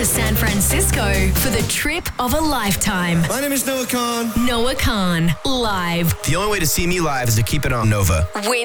to San Francisco for the trip of a lifetime. My name is Noah Khan. Noah Khan, live. The only way to see me live is to keep it on Nova.